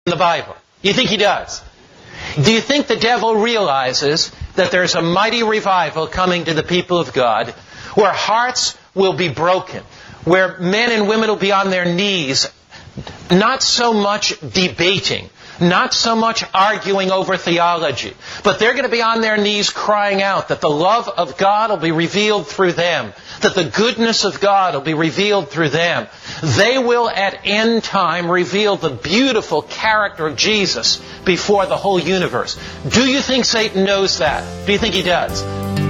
the Bible? You think he does? Do you think the devil realizes that there's a mighty revival coming to the people of God, where hearts will be broken, where men and women will be on their knees, not so much debating, not so much arguing over theology, but they're going to be on their knees crying out that the love of God will be revealed through them, that the goodness of God will be revealed through them. They will at end time reveal the beautiful character of Jesus before the whole universe. Do you think Satan knows that? Do you think he does?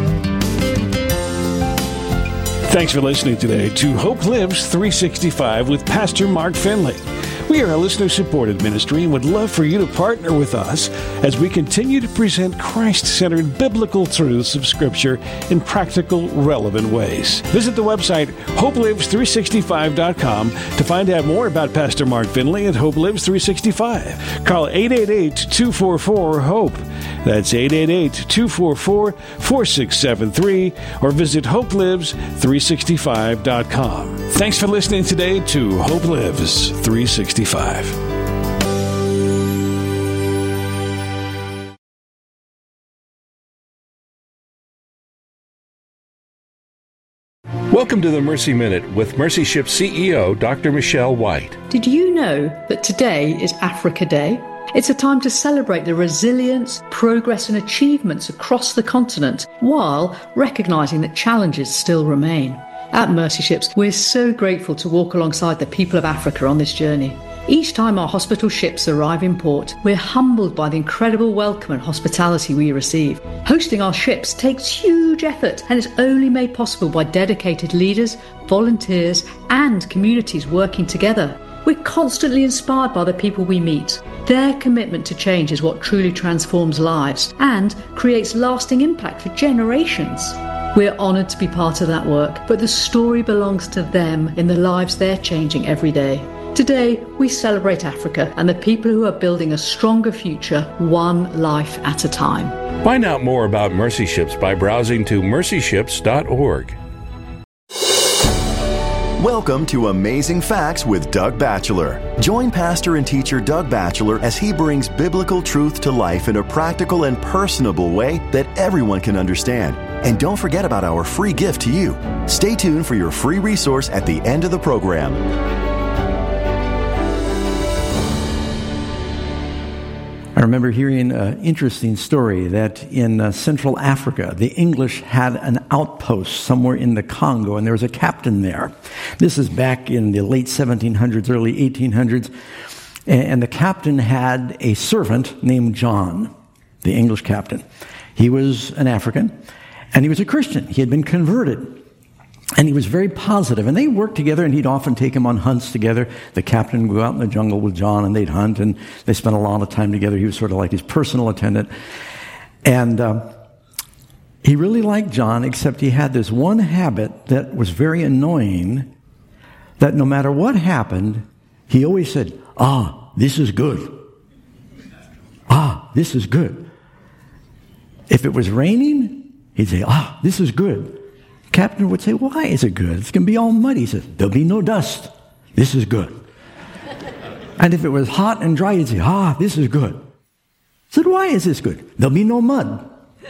Thanks for listening today to Hope Lives 365 with Pastor Mark Finley. We are a listener-supported ministry and would love for you to partner with us as we continue to present Christ-centered biblical truths of Scripture in practical, relevant ways. Visit the website HopeLives365.com to find out more about Pastor Mark Finley and Hope Lives 365. Call 888-244-HOPE. That's 888-244-4673 or visit HopeLives365.com. Thanks for listening today to Hope Lives 365. Welcome to the Mercy Minute with Mercy Ship CEO, Dr. Michelle White. Did you know that today is Africa Day? It's a time to celebrate the resilience, progress and achievements across the continent while recognizing that challenges still remain. At Mercy Ships, we're so grateful to walk alongside the people of Africa on this journey. Each time our hospital ships arrive in port, we're humbled by the incredible welcome and hospitality we receive. Hosting our ships takes huge effort and is only made possible by dedicated leaders, volunteers, and communities working together. We're constantly inspired by the people we meet. Their commitment to change is what truly transforms lives and creates lasting impact for generations. We're honoured to be part of that work, but the story belongs to them in the lives they're changing every day. Today, we celebrate Africa and the people who are building a stronger future, one life at a time. Find out more about Mercy Ships by browsing to mercyships.org. Welcome to Amazing Facts with Doug Batchelor. Join pastor and teacher Doug Batchelor as he brings biblical truth to life in a practical and personable way that everyone can understand. And don't forget about our free gift to you. Stay tuned for your free resource at the end of the program. I remember hearing an interesting story that in Central Africa, the English had an outpost somewhere in the Congo, and there was a captain there. This is back in the late 1700s, early 1800s, and the captain had a servant named John, the English captain. He was an African, and he was a Christian. He had been converted. And he was very positive, and they worked together, and he'd often take him on hunts together. The captain would go out in the jungle with John, and they'd hunt, and they spent a lot of time together. He was sort of like his personal attendant. And he really liked John, except he had this one habit that was very annoying, that no matter what happened, he always said, this is good. This is good. If it was raining, he'd say, this is good. Captain would say, why is it good? It's going to be all muddy. He says, there'll be no dust. This is good. And if it was hot and dry, he'd say, this is good. I said, why is this good? There'll be no mud.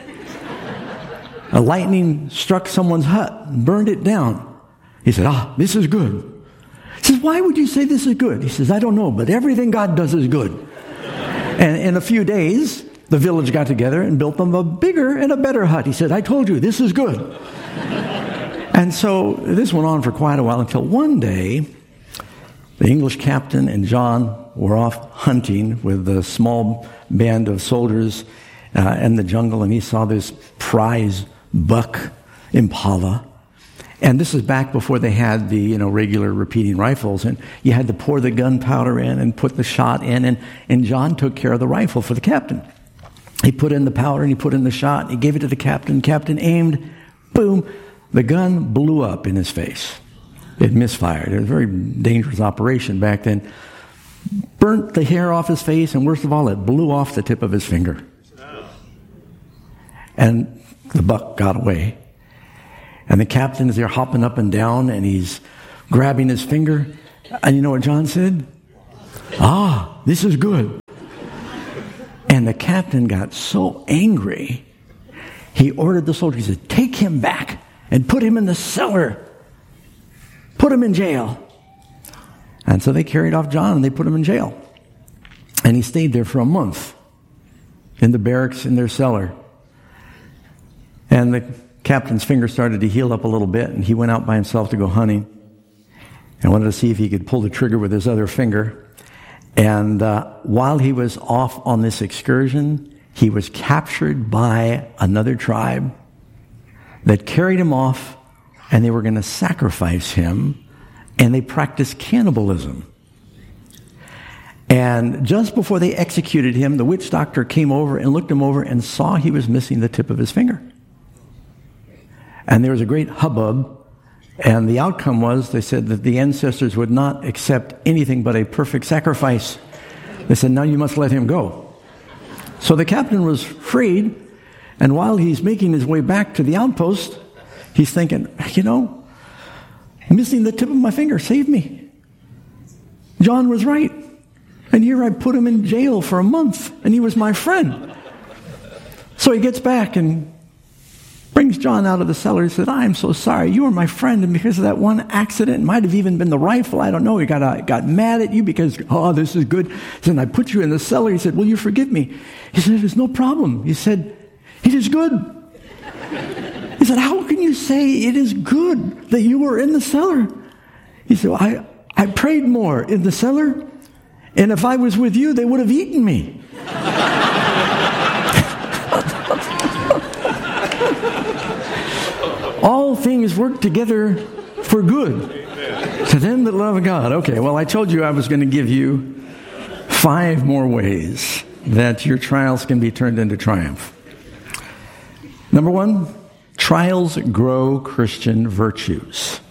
A lightning struck someone's hut and burned it down. He said, this is good. He says, why would you say this is good? He says, I don't know, but everything God does is good. And in a few days, the village got together and built them a bigger and a better hut. He said, I told you, this is good. And so this went on for quite a while until one day, the English captain and John were off hunting with a small band of soldiers in the jungle, and he saw this prize buck impala. And this is back before they had the regular repeating rifles, and you had to pour the gunpowder in and put the shot in, and John took care of the rifle for the captain. He put in the powder and he put in the shot. He gave it to the captain. Captain aimed. Boom. The gun blew up in his face. It misfired. It was a very dangerous operation back then. Burnt the hair off his face, and worst of all, it blew off the tip of his finger. And the buck got away. And the captain is there hopping up and down, and he's grabbing his finger. And you know what John said? This is good. And the captain got so angry, he ordered the soldiers, he said, take him back and put him in the cellar. Put him in jail. And so they carried off John and they put him in jail. And he stayed there for a month in the barracks in their cellar. And the captain's finger started to heal up a little bit, and he went out by himself to go hunting and wanted to see if he could pull the trigger with his other finger. And while he was off on this excursion, he was captured by another tribe that carried him off, and they were going to sacrifice him, and they practiced cannibalism. And just before they executed him, the witch doctor came over and looked him over and saw he was missing the tip of his finger. And there was a great hubbub, and the outcome was, they said that the ancestors would not accept anything but a perfect sacrifice. They said, now you must let him go. So the captain was freed, and while he's making his way back to the outpost, he's thinking, missing the tip of my finger, save me. John was right. And here I put him in jail for a month, and he was my friend. So he gets back and brings John out of the cellar. He said, I am so sorry. You were my friend, and because of that one accident, it might have even been the rifle. I don't know. He got mad at you because, this is good. He said, I put you in the cellar. He said, will you forgive me? He said, there's no problem. He said, it is good. He said, how can you say it is good that you were in the cellar? He said, I prayed more in the cellar, and if I was with you, they would have eaten me. All things work together for good to them that love God. Okay, well, I told you I was going to give you 5 more ways that your trials can be turned into triumph. Number 1, trials grow Christian virtues.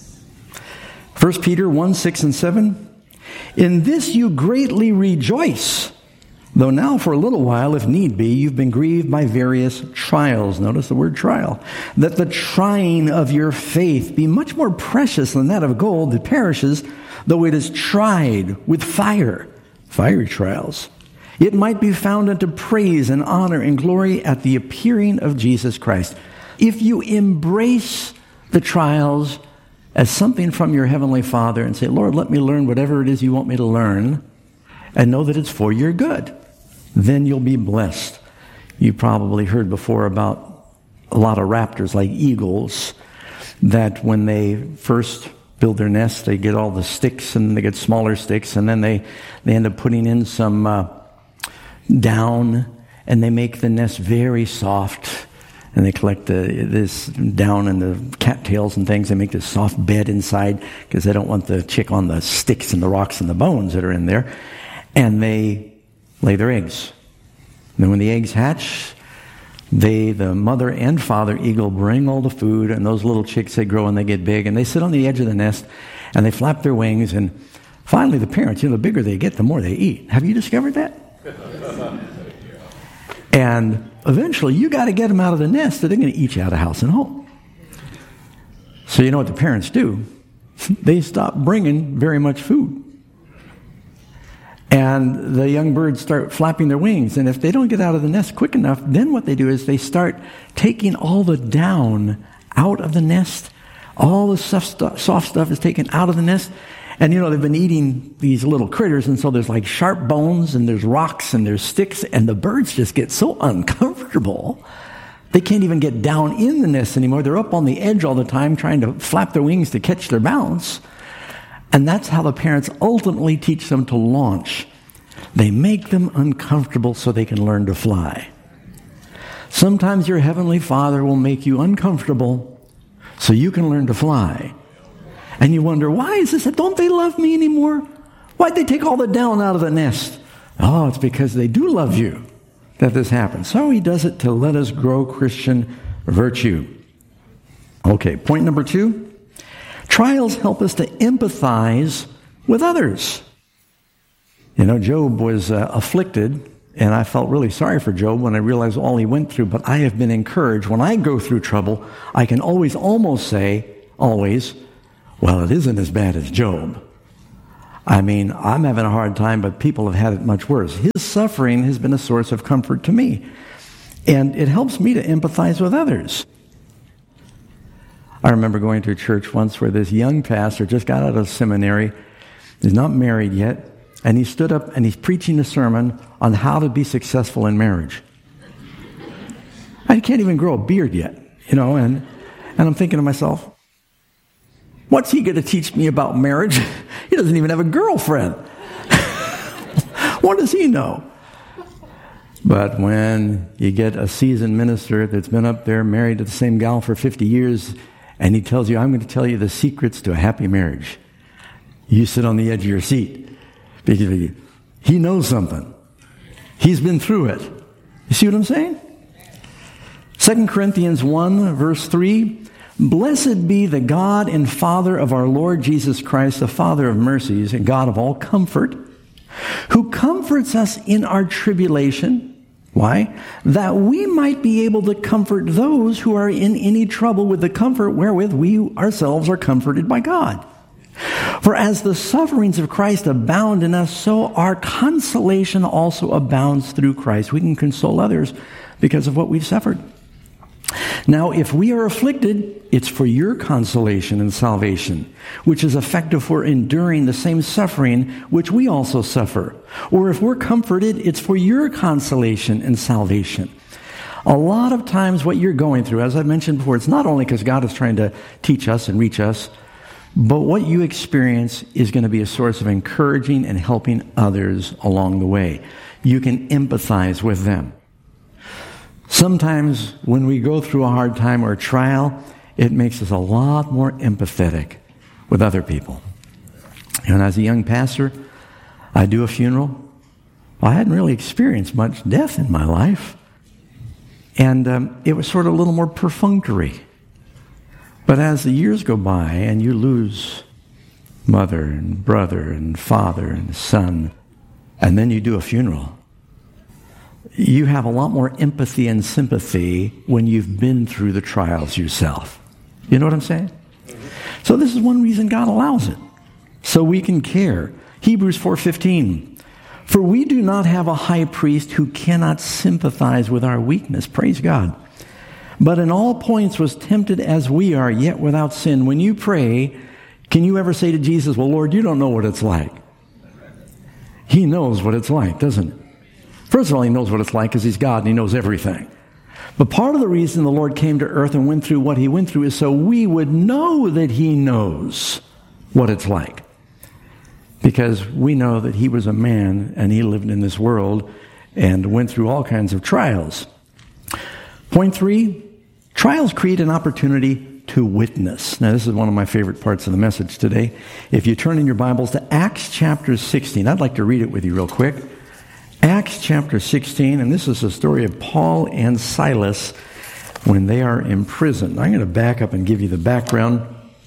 1 Peter 1, 6 and 7. In this you greatly rejoice, though now for a little while, if need be, you've been grieved by various trials. Notice the word trial. That the trying of your faith be much more precious than that of gold that perishes, though it is tried with fire. Fiery trials. It might be found unto praise and honor and glory at the appearing of Jesus Christ. If you embrace the trials as something from your Heavenly Father and say, Lord, let me learn whatever it is you want me to learn, and know that it's for your good, then you'll be blessed. You probably heard before about a lot of raptors like eagles, that when they first build their nest, they get all the sticks, and they get smaller sticks, and then they end up putting in some down, and they make the nest very soft. And they collect this down and the cattails and things. They make this soft bed inside because they don't want the chick on the sticks and the rocks and the bones that are in there. And they lay their eggs. And then when the eggs hatch, the mother and father eagle bring all the food, and those little chicks, they grow and they get big, and they sit on the edge of the nest and they flap their wings, and finally the parents, the bigger they get, the more they eat. Have you discovered that? And eventually, you got to get them out of the nest, or they're going to eat you out of house and home. So you know what the parents do? They stop bringing very much food. And the young birds start flapping their wings. And if they don't get out of the nest quick enough, then what they do is they start taking all the down out of the nest. All the soft stuff is taken out of the nest. And they've been eating these little critters, and so there's like sharp bones, and there's rocks, and there's sticks, and the birds just get so uncomfortable, they can't even get down in the nest anymore. They're up on the edge all the time trying to flap their wings to catch their balance. And that's how the parents ultimately teach them to launch. They make them uncomfortable so they can learn to fly. Sometimes your Heavenly Father will make you uncomfortable so you can learn to fly. And you wonder, why is this? Don't they love me anymore? Why'd they take all the down out of the nest? Oh, it's because they do love you that this happens. So he does it to let us grow Christian virtue. Okay, point number 2. Trials help us to empathize with others. Job was afflicted, and I felt really sorry for Job when I realized all he went through, but I have been encouraged. When I go through trouble, I can almost say, well, it isn't as bad as Job. I mean, I'm having a hard time, but people have had it much worse. His suffering has been a source of comfort to me. And it helps me to empathize with others. I remember going to a church once where this young pastor just got out of seminary. He's not married yet. And he stood up and he's preaching a sermon on how to be successful in marriage. I can't even grow a beard yet, and I'm thinking to myself, what's he going to teach me about marriage? He doesn't even have a girlfriend. What does he know? But when you get a seasoned minister that's been up there married to the same gal for 50 years, and he tells you, I'm going to tell you the secrets to a happy marriage, you sit on the edge of your seat. Because he knows something. He's been through it. You see what I'm saying? 2 Corinthians 1, verse 3, Blessed be the God and Father of our Lord Jesus Christ, the Father of mercies and God of all comfort, who comforts us in our tribulation. Why? That we might be able to comfort those who are in any trouble with the comfort wherewith we ourselves are comforted by God. For as the sufferings of Christ abound in us, so our consolation also abounds through Christ. We can console others because of what we've suffered. Now, if we are afflicted, it's for your consolation and salvation, which is effective for enduring the same suffering which we also suffer. Or if we're comforted, it's for your consolation and salvation. A lot of times what you're going through, as I mentioned before, it's not only because God is trying to teach us and reach us, but what you experience is going to be a source of encouraging and helping others along the way. You can empathize with them. Sometimes when we go through a hard time or a trial, it makes us a lot more empathetic with other people. And as a young pastor, I do a funeral. Well, I hadn't really experienced much death in my life. And it was sort of a little more perfunctory. But as the years go by and you lose mother and brother and father and son, and then you do a funeral, you have a lot more empathy and sympathy when you've been through the trials yourself. You know what I'm saying? So this is one reason God allows it, so we can care. Hebrews 4:15, for we do not have a high priest who cannot sympathize with our weakness. Praise God. But in all points was tempted as we are, yet without sin. When you pray, can you ever say to Jesus, well, Lord, you don't know what it's like. He knows what it's like, doesn't it? First of all, he knows what it's like because he's God and he knows everything. But part of the reason the Lord came to earth and went through what he went through is so we would know that he knows what it's like. Because we know that he was a man and he lived in this world and went through all kinds of trials. Point 3, trials create an opportunity to witness. Now, this is one of my favorite parts of the message today. If you turn in your Bibles to Acts chapter 16, I'd like to read it with you real quick. Acts chapter 16, and this is the story of Paul and Silas when they are in prison. I'm going to back up and give you the background.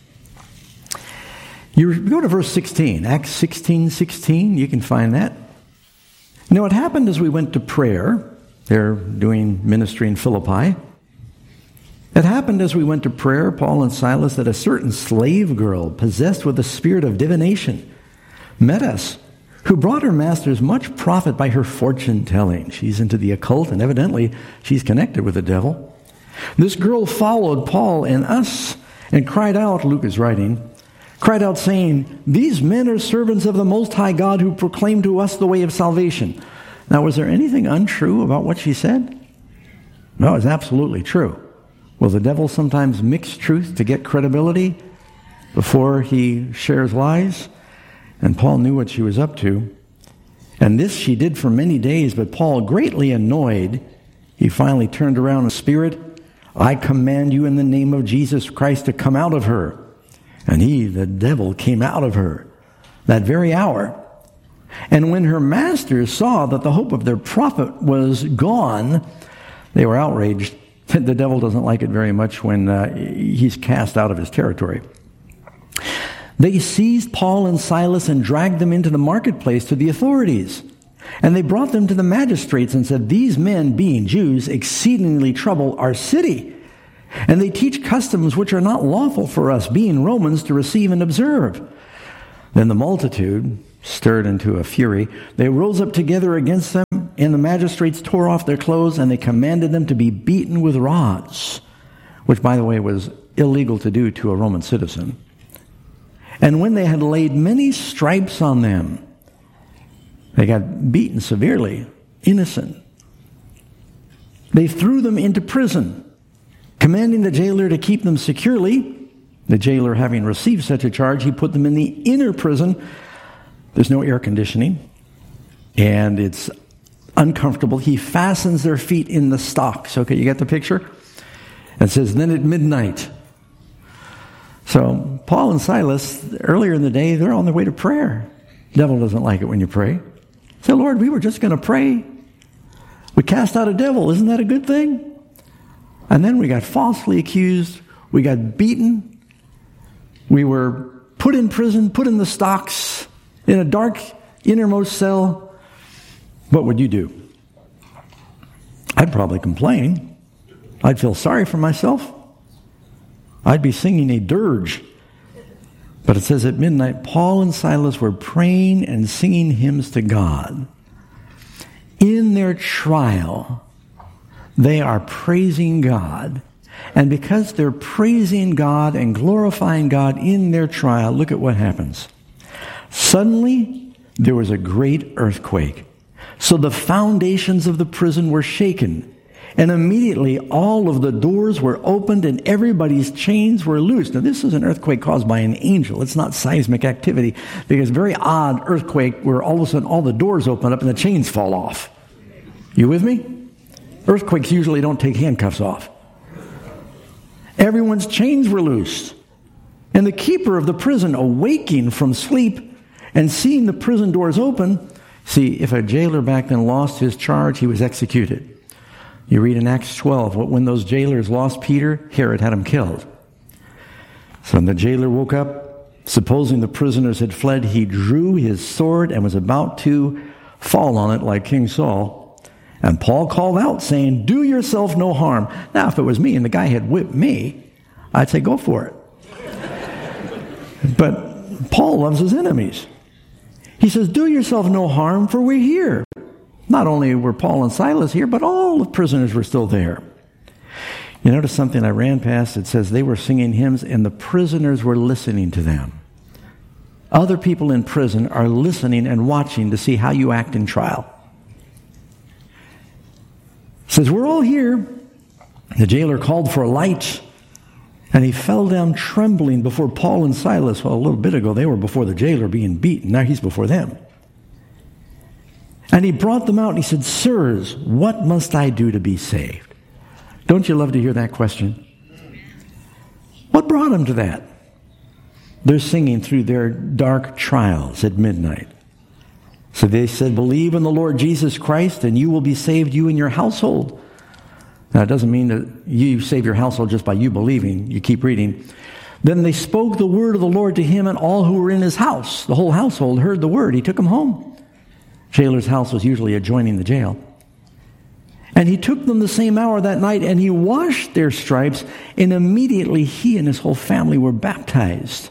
You go to verse 16, Acts 16:16, you can find that. Now, what happened as we went to prayer, they're doing ministry in Philippi. It happened as we went to prayer, Paul and Silas, that a certain slave girl possessed with the spirit of divination met us, who brought her masters much profit by her fortune-telling. She's into the occult, and evidently she's connected with the devil. This girl followed Paul and us and cried out, Luke is writing, cried out saying, these men are servants of the Most High God who proclaim to us the way of salvation. Now, was there anything untrue about what she said? No, it's absolutely true. Will the devil sometimes mix truth to get credibility before he shares lies? And Paul knew what she was up to. And this she did for many days, but Paul, greatly annoyed, he finally turned around in spirit. I command you in the name of Jesus Christ to come out of her. And he, the devil, came out of her that very hour. And when her masters saw that the hope of their profit was gone, they were outraged. The devil doesn't like it very much when he's cast out of his territory. They seized Paul and Silas and dragged them into the marketplace to the authorities. And they brought them to the magistrates and said, these men, being Jews, exceedingly trouble our city. And they teach customs which are not lawful for us, being Romans, to receive and observe. Then the multitude, stirred into a fury, they rose up together against them, and the magistrates tore off their clothes, and they commanded them to be beaten with rods, which, by the way, was illegal to do to a Roman citizen. And when they had laid many stripes on them, they got beaten severely, innocent. They threw them into prison, commanding the jailer to keep them securely. The jailer, having received such a charge, he put them in the inner prison. There's no air conditioning, and it's uncomfortable. He fastens their feet in the stocks. Okay, you get the picture? It says, then at midnight. So Paul and Silas, earlier in the day, they're on their way to prayer. The devil doesn't like it when you pray. Say, Lord, we were just going to pray. We cast out a devil. Isn't that a good thing? And then we got falsely accused. We got beaten. We were put in prison, put in the stocks, in a dark innermost cell. What would you do? I'd probably complain. I'd feel sorry for myself. I'd be singing a dirge. But it says at midnight, Paul and Silas were praying and singing hymns to God. In their trial, they are praising God. And because they're praising God and glorifying God in their trial, look at what happens. Suddenly, there was a great earthquake. So the foundations of the prison were shaken. And immediately all of the doors were opened and everybody's chains were loosed. Now this is an earthquake caused by an angel. It's not seismic activity, because very odd earthquake where all of a sudden all the doors open up and the chains fall off. You with me? Earthquakes usually don't take handcuffs off. Everyone's chains were loosed. And the keeper of the prison, awaking from sleep and seeing the prison doors open, see, if a jailer back then lost his charge, he was executed. You read in Acts 12, when those jailers lost Peter, Herod had him killed. So when the jailer woke up, supposing the prisoners had fled, he drew his sword and was about to fall on it like King Saul. And Paul called out, saying, do yourself no harm. Now, if it was me and the guy had whipped me, I'd say, go for it. But Paul loves his enemies. He says, do yourself no harm, for we're here. Not only were Paul and Silas here, but all the prisoners were still there. You notice something I ran past? It says they were singing hymns and the prisoners were listening to them. Other people in prison are listening and watching to see how you act in trial. It says, we're all here. The jailer called for a light, and he fell down trembling before Paul and Silas. Well, a little bit ago, they were before the jailer being beaten. Now he's before them. And he brought them out, and he said, sirs, what must I do to be saved? Don't you love to hear that question? What brought them to that? They're singing through their dark trials at midnight. So they said, believe in the Lord Jesus Christ, and you will be saved, you and your household. Now, it doesn't mean that you save your household just by you believing. You keep reading. Then they spoke the word of the Lord to him and all who were in his house. The whole household heard the word. He took them home. Jailer's house was usually adjoining the jail. And he took them the same hour that night, and he washed their stripes, and immediately he and his whole family were baptized.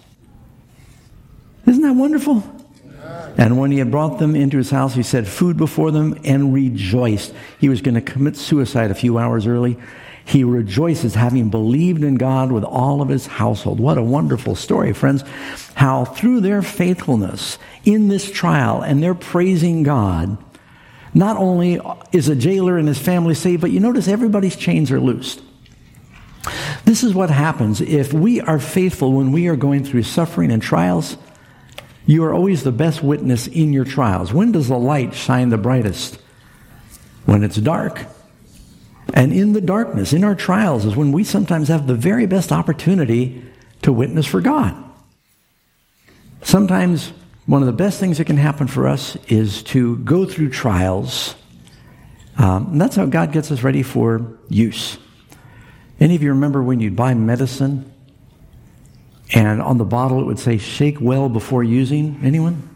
Isn't that wonderful? And when he had brought them into his house, he set food before them and rejoiced. He was going to commit suicide a few hours early. He rejoices, having believed in God with all of his household. What a wonderful story, friends. How through their faithfulness in this trial and their praising God, not only is a jailer and his family saved, but you notice everybody's chains are loosed. This is what happens if we are faithful when we are going through suffering and trials. You are always the best witness in your trials. When does the light shine the brightest? When it's dark. And in the darkness, in our trials, is when we sometimes have the very best opportunity to witness for God. Sometimes one of the best things that can happen for us is to go through trials. And that's how God gets us ready for use. Any of you remember when you'd buy medicine and on the bottle it would say, shake well before using? Anyone?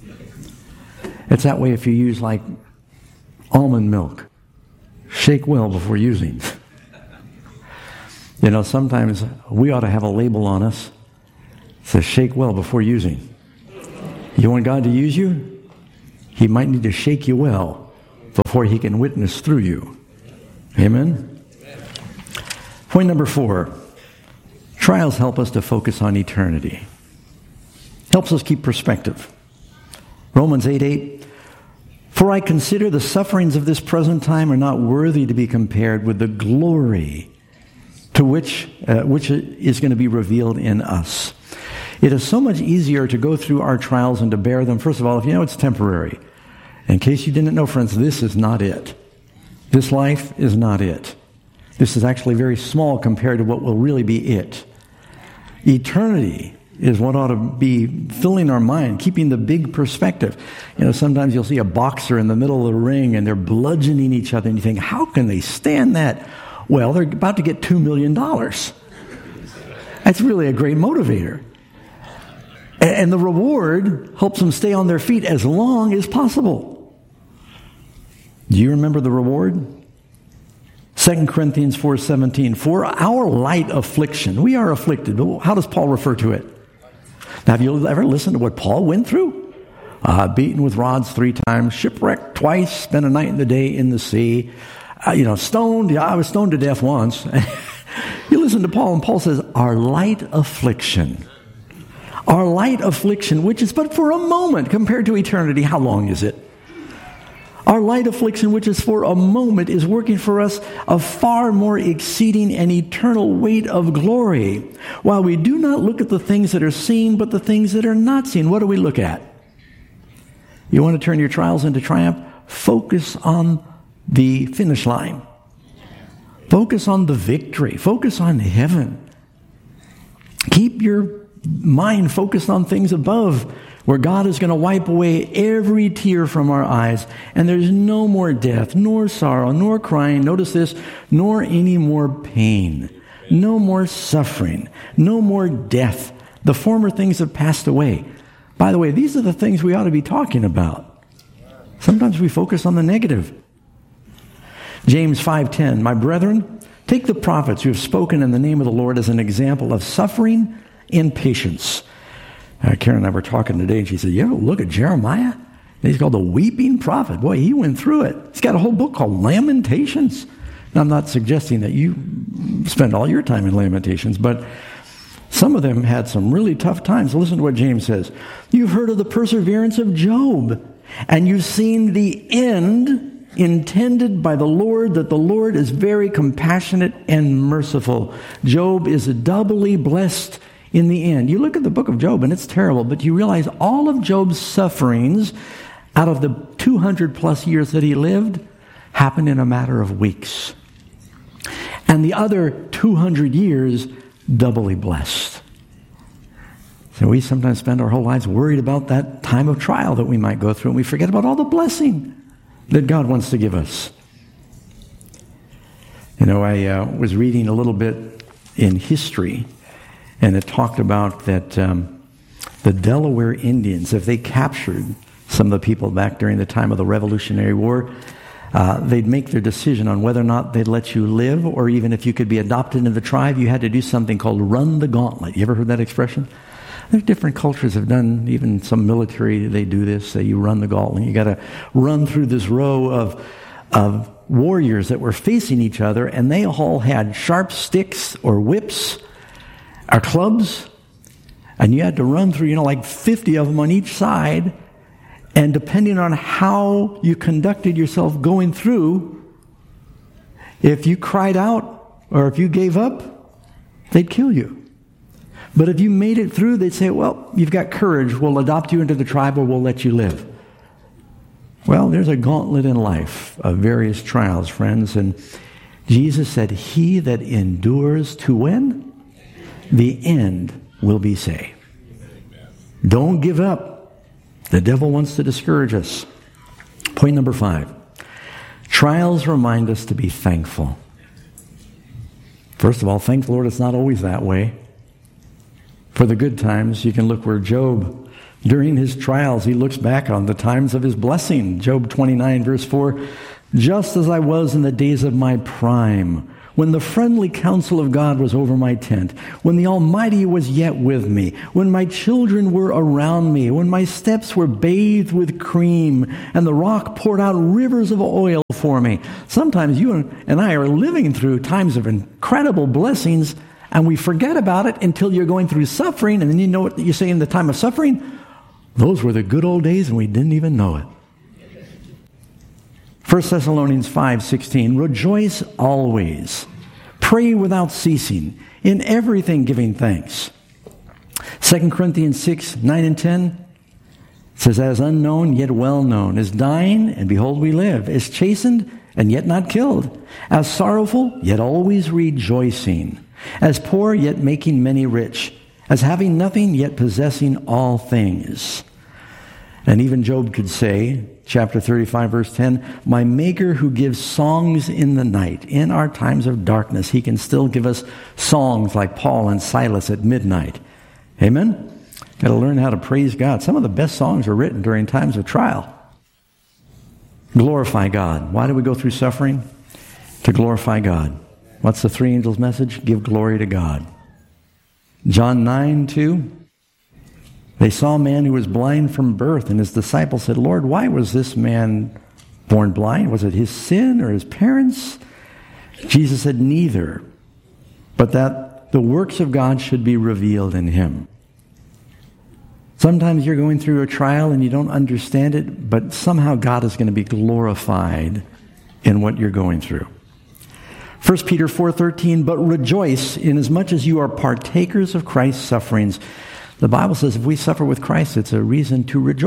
It's that way if you use like almond milk. Shake well before using. You know, sometimes we ought to have a label on us that says, shake well before using. You want God to use you? He might need to shake you well before he can witness through you. Amen? Point number 4. Trials help us to focus on eternity. Helps us keep perspective. Romans 8:8. For I consider the sufferings of this present time are not worthy to be compared with the glory to which is going to be revealed in us. It is so much easier to go through our trials and to bear them. First of all, if you know it's temporary. In case you didn't know, friends, this is not it. This life is not it. This is actually very small compared to what will really be it. Eternity is what ought to be filling our mind, keeping the big perspective. You know, sometimes you'll see a boxer in the middle of the ring and they're bludgeoning each other and you think, how can they stand that? Well, they're about to get $2 million. That's really a great motivator. And the reward helps them stay on their feet as long as possible. Do you remember the reward? 2 Corinthians 4:17. For our light affliction, we are afflicted. How does Paul refer to it? Now, have you ever listened to what Paul went through? Beaten with rods 3 times, shipwrecked twice, spent a night and a day in the sea. Stoned. Yeah, I was stoned to death once. You listen to Paul, and Paul says, our light affliction. Our light affliction, which is but for a moment compared to eternity. How long is it? Our light affliction, which is for a moment, is working for us a far more exceeding and eternal weight of glory. While we do not look at the things that are seen, but the things that are not seen. What do we look at? You want to turn your trials into triumph? Focus on the finish line. Focus on the victory. Focus on heaven. Keep your mind focused on things above, where God is going to wipe away every tear from our eyes, and there's no more death, nor sorrow, nor crying, notice this, nor any more pain, no more suffering, no more death. The former things have passed away. By the way, these are the things we ought to be talking about. Sometimes we focus on the negative. James 5:10, my brethren, take the prophets who have spoken in the name of the Lord as an example of suffering in patience. Karen and I were talking today, and she said, you ever look at Jeremiah? He's called the weeping prophet. Boy, he went through it. He's got a whole book called Lamentations. Now, I'm not suggesting that you spend all your time in Lamentations, but some of them had some really tough times. Listen to what James says. You've heard of the perseverance of Job, and you've seen the end intended by the Lord, that the Lord is very compassionate and merciful. Job is doubly blessed in the end. You look at the book of Job, and it's terrible, but you realize all of Job's sufferings out of the 200 plus years that he lived happened in a matter of weeks. And the other 200 years, doubly blessed. So we sometimes spend our whole lives worried about that time of trial that we might go through, and we forget about all the blessing that God wants to give us. I was reading a little bit in history, and it talked about that the Delaware Indians, if they captured some of the people back during the time of the Revolutionary War, they'd make their decision on whether or not they'd let you live, or even if you could be adopted into the tribe, you had to do something called run the gauntlet. You ever heard that expression? There's different cultures have done, even some military, they do this, say you run the gauntlet. You got to run through this row of warriors that were facing each other, and they all had sharp sticks or whips or clubs, and you had to run through, like 50 of them on each side, and depending on how you conducted yourself going through, if you cried out or if you gave up, they'd kill you. But if you made it through, they'd say, well, you've got courage. We'll adopt you into the tribe, or we'll let you live. Well, there's a gauntlet in life of various trials, friends. And Jesus said, he that endures to when? The end will be saved. Don't give up. The devil wants to discourage us. Point number 5. Trials remind us to be thankful. First of all, thank the Lord it's not always that way. For the good times, you can look where Job, during his trials, he looks back on the times of his blessing. Job 29, verse 4, just as I was in the days of my prime, when the friendly counsel of God was over my tent, when the Almighty was yet with me, when my children were around me, when my steps were bathed with cream, and the rock poured out rivers of oil for me. Sometimes you and I are living through times of incredible blessings, and we forget about it until you're going through suffering, and then you know what you say in the time of suffering? Those were the good old days, and we didn't even know it. 1 Thessalonians 5:16, rejoice always, pray without ceasing, in everything giving thanks. 2 Corinthians 6:9 and 10 says, as unknown yet well known, as dying, and behold we live, as chastened, and yet not killed, as sorrowful, yet always rejoicing, as poor, yet making many rich, as having nothing, yet possessing all things. And even Job could say, chapter 35, verse 10, my Maker who gives songs in the night. In our times of darkness, he can still give us songs like Paul and Silas at midnight. Amen? Got to learn how to praise God. Some of the best songs are written during times of trial. Glorify God. Why do we go through suffering? To glorify God. What's the three angels' message? Give glory to God. John 9:2. They saw a man who was blind from birth, and his disciples said, Lord, why was this man born blind? Was it his sin or his parents? Jesus said, neither, but that the works of God should be revealed in him. Sometimes you're going through a trial and you don't understand it, but somehow God is going to be glorified in what you're going through. 1 Peter 4:13, but rejoice inasmuch as you are partakers of Christ's sufferings. The Bible says if we suffer with Christ, it's a reason to rejoice.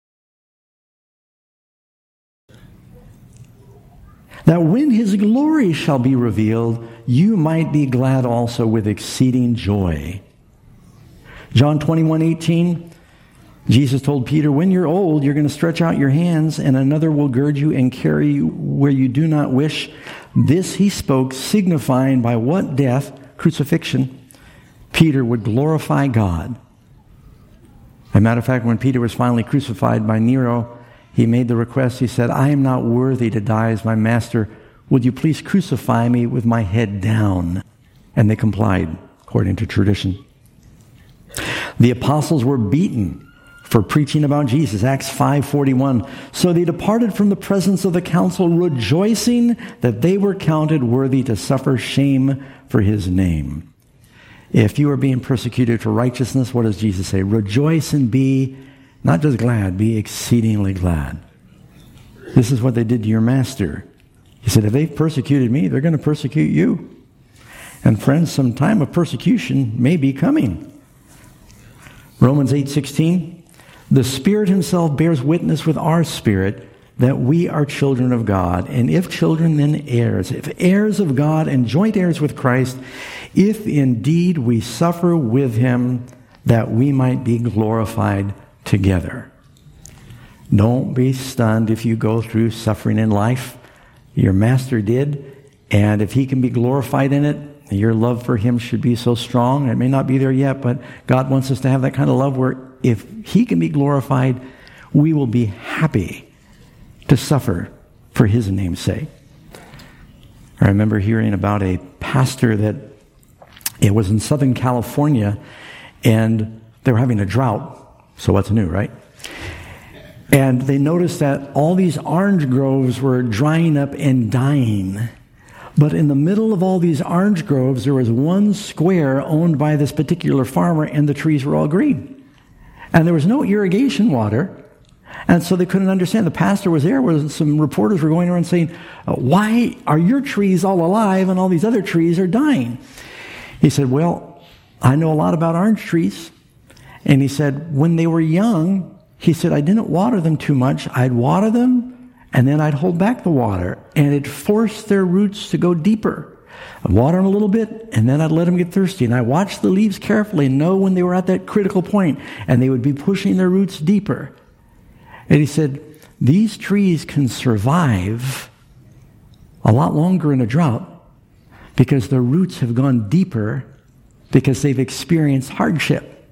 That when his glory shall be revealed, you might be glad also with exceeding joy. John 21:18, Jesus told Peter, when you're old, you're going to stretch out your hands, and another will gird you and carry you where you do not wish. This he spoke, signifying by what death, crucifixion, Peter would glorify God. As a matter of fact, when Peter was finally crucified by Nero, he made the request. He said, I am not worthy to die as my master. Would you please crucify me with my head down? And they complied, according to tradition. The apostles were beaten for preaching about Jesus. Acts 5:41. So they departed from the presence of the council, rejoicing that they were counted worthy to suffer shame for his name. If you are being persecuted for righteousness, what does Jesus say? Rejoice and be not just glad, be exceedingly glad. This is what they did to your master. He said, if they've persecuted me, they're going to persecute you. And friends, some time of persecution may be coming. Romans 8:16. The Spirit himself bears witness with our spirit that we are children of God. And if children, then heirs. If heirs of God and joint heirs with Christ, if indeed we suffer with him, that we might be glorified together. Don't be stunned if you go through suffering in life. Your master did. And if he can be glorified in it, your love for him should be so strong. It may not be there yet, but God wants us to have that kind of love where if he can be glorified, we will be happy to suffer for his name's sake. I remember hearing about a pastor that it was in Southern California, and they were having a drought. So what's new, right? And they noticed that all these orange groves were drying up and dying. But in the middle of all these orange groves, there was one square owned by this particular farmer, and the trees were all green. And there was no irrigation water. And so they couldn't understand. The pastor was there where some reporters were going around saying, why are your trees all alive and all these other trees are dying? He said, well, I know a lot about orange trees. And he said, when they were young, he said, I didn't water them too much. I'd water them, and then I'd hold back the water. And it forced their roots to go deeper. I'd water them a little bit, and then I'd let them get thirsty. And I watched the leaves carefully and know when they were at that critical point, and they would be pushing their roots deeper. And he said, these trees can survive a lot longer in a drought because their roots have gone deeper because they've experienced hardship.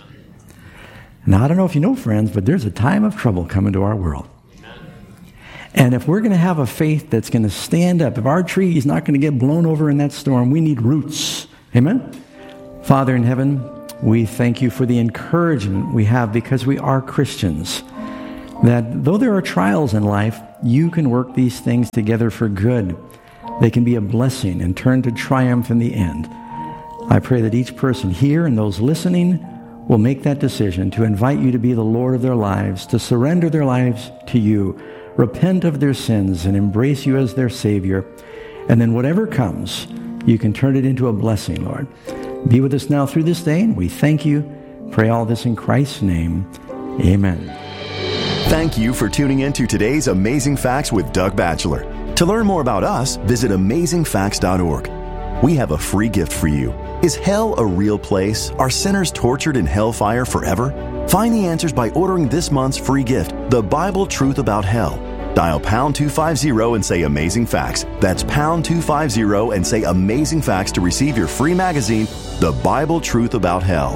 Now, I don't know if you know, friends, but there's a time of trouble coming to our world. And if we're going to have a faith that's going to stand up, if our tree is not going to get blown over in that storm, we need roots. Amen? Father in heaven, we thank you for the encouragement we have because we are Christians. That though there are trials in life, you can work these things together for good. They can be a blessing and turn to triumph in the end. I pray that each person here and those listening will make that decision to invite you to be the Lord of their lives, to surrender their lives to you, repent of their sins, and embrace you as their Savior. And then whatever comes, you can turn it into a blessing, Lord. Be with us now through this day, and we thank you. Pray all this in Christ's name. Amen. Thank you for tuning in to today's Amazing Facts with Doug Batchelor. To learn more about us, visit amazingfacts.org. We have a free gift for you. Is hell a real place? Are sinners tortured in hellfire forever? Find the answers by ordering this month's free gift, The Bible Truth About Hell. Dial pound 250 and say Amazing Facts. That's pound 250 and say Amazing Facts to receive your free magazine, The Bible Truth About Hell.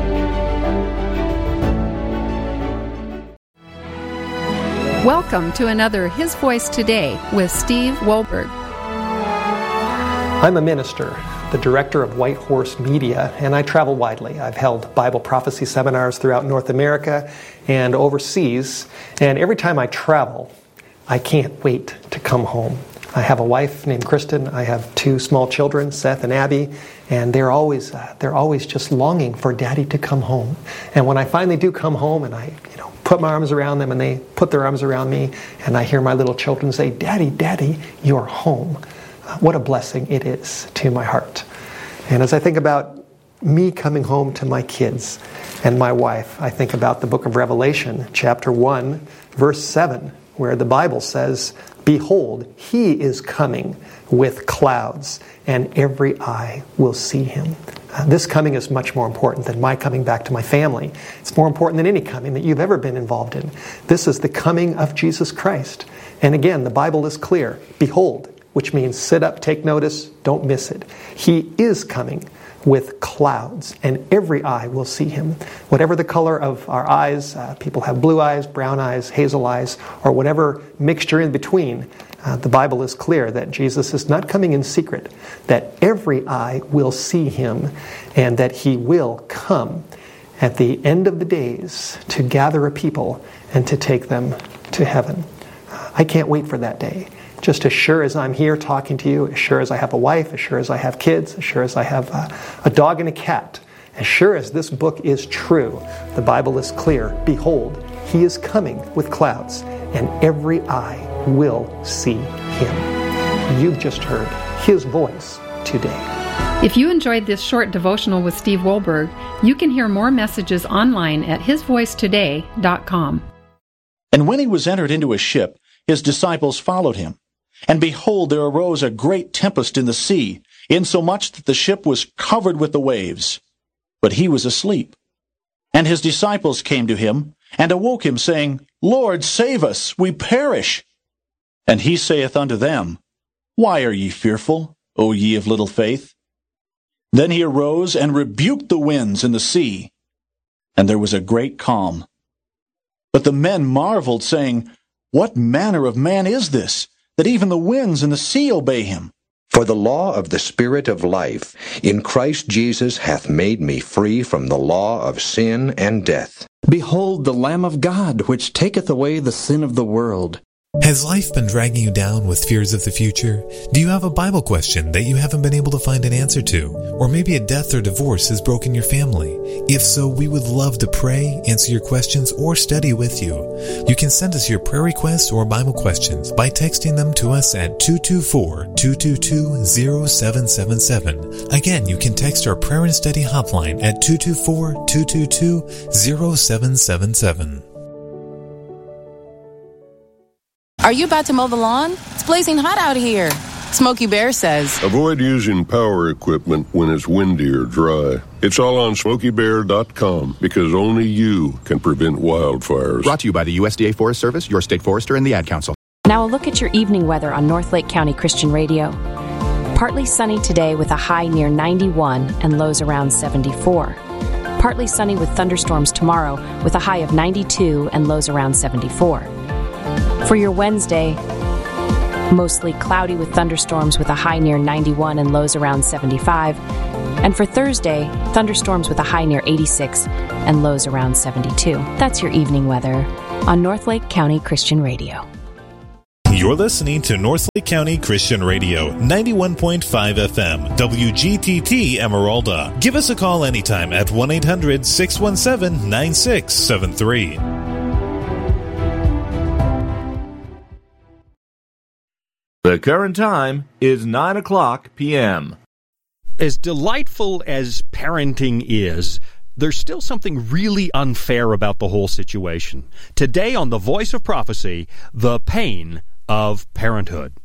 Welcome to another His Voice Today with Steve Wohlberg. I'm a minister, the director of White Horse Media, and I travel widely. I've held Bible prophecy seminars throughout North America and overseas, and every time I travel, I can't wait to come home. I have a wife named Kristen. I have 2 small children, Seth and Abby, and they're always just longing for Daddy to come home. And when I finally do come home, and I put my arms around them, and they put their arms around me, and I hear my little children say, "Daddy, Daddy, you're home." What a blessing it is to my heart. And as I think about me coming home to my kids and my wife, I think about the book of Revelation, chapter 1, verse 7, where the Bible says, "Behold, he is coming with clouds, and every eye will see him." This coming is much more important than my coming back to my family. It's more important than any coming that you've ever been involved in. This is the coming of Jesus Christ. And again, the Bible is clear. Behold, which means sit up, take notice, don't miss it. He is coming with clouds, and every eye will see him. Whatever the color of our eyes, people have blue eyes, brown eyes, hazel eyes, or whatever mixture in between, the Bible is clear that Jesus is not coming in secret, that every eye will see him, and that he will come at the end of the days to gather a people and to take them to heaven. I can't wait for that day. Just as sure as I'm here talking to you, as sure as I have a wife, as sure as I have kids, as sure as I have a dog and a cat, as sure as this book is true, the Bible is clear. Behold, he is coming with clouds, and every eye will see him. You've just heard his voice today. If you enjoyed this short devotional with Steve Wohlberg, you can hear more messages online at hisvoicetoday.com. And when he was entered into a ship, his disciples followed him. And behold, there arose a great tempest in the sea, insomuch that the ship was covered with the waves. But he was asleep. And his disciples came to him, and awoke him, saying, Lord, save us, we perish. And he saith unto them, Why are ye fearful, O ye of little faith? Then he arose and rebuked the winds and the sea, and there was a great calm. But the men marveled, saying, What manner of man is this, that even the winds and the sea obey him? For the law of the Spirit of life in Christ Jesus hath made me free from the law of sin and death. Behold the Lamb of God, which taketh away the sin of the world. Has life been dragging you down with fears of the future? Do you have a Bible question that you haven't been able to find an answer to? Or maybe a death or divorce has broken your family? If so, we would love to pray, answer your questions, or study with you. You can send us your prayer requests or Bible questions by texting them to us at 224-222-0777. Again, you can text our prayer and study hotline at 224-222-0777. Are you about to mow the lawn? It's blazing hot out here. Smokey Bear says, Avoid using power equipment when it's windy or dry. It's all on SmokeyBear.com because only you can prevent wildfires. Brought to you by the USDA Forest Service, your state forester, and the Ad Council. Now a look at your evening weather on North Lake County Christian Radio. Partly sunny today with a high near 91 and lows around 74. Partly sunny with thunderstorms tomorrow with a high of 92 and lows around 74. For your Wednesday, mostly cloudy with thunderstorms with a high near 91 and lows around 75. And for Thursday, thunderstorms with a high near 86 and lows around 72. That's your evening weather on Northlake County Christian Radio. You're listening to Northlake County Christian Radio, 91.5 FM, WGTT Emeralda. Give us a call anytime at 1-800-617-9673. The current time is 9 o'clock p.m. As delightful as parenting is, there's still something really unfair about the whole situation. Today on The Voice of Prophecy, the pain of parenthood.